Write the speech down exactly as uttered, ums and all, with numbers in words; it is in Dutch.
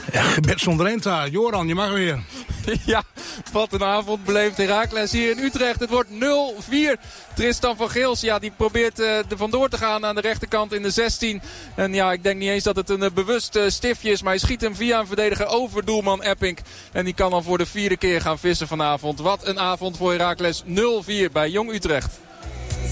Ja, gebed zonder Enta. Joran, je mag weer. Ja, wat een avond beleeft Heracles hier in Utrecht. Het wordt nul vier. Tristan van Geels, ja, die probeert uh, er vandoor te gaan aan de rechterkant in de zestien. En ja, ik denk niet eens dat het een uh, bewust uh, stiftje is. Maar hij schiet hem via een verdediger over doelman Epping. En die kan dan voor de vierde keer gaan vissen vanavond. Wat een avond voor Heracles. nul vier bij Jong Utrecht.